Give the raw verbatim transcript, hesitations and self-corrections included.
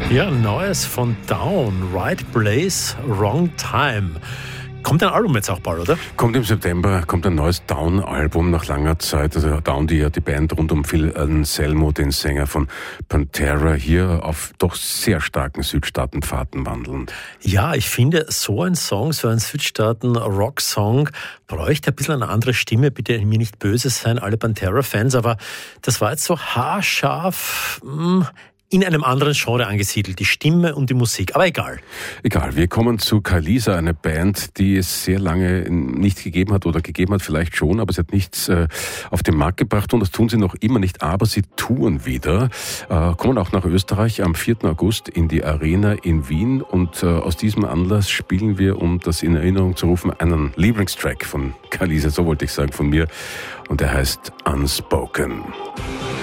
Ja, Neues von Down, Right Place, Wrong Time. Kommt ein Album jetzt auch bald, oder? Kommt im September, kommt ein neues Down-Album nach langer Zeit. Also Down, die ja die Band rund um Phil Anselmo, den Sänger von Pantera, hier auf doch sehr starken Südstaaten-Pfaden wandeln. Ja, ich finde, so ein Song, so ein Südstaaten-Rock-Song bräuchte ein bisschen eine andere Stimme. Bitte mir nicht böse sein, alle Pantera-Fans, aber das war jetzt so haarscharf mh, in einem anderen Genre angesiedelt, die Stimme und die Musik. Aber egal. Egal, wir kommen zu Kaliza, eine Band, die es sehr lange nicht gegeben hat oder gegeben hat vielleicht schon, aber sie hat nichts äh, auf den Markt gebracht und das tun sie noch immer nicht, aber sie touren wieder, äh, kommen auch nach Österreich am vierten August in die Arena in Wien und äh, aus diesem Anlass spielen wir, um das in Erinnerung zu rufen, einen Lieblingstrack von Kaliza, so wollte ich sagen, von mir, und der heißt Unspoken.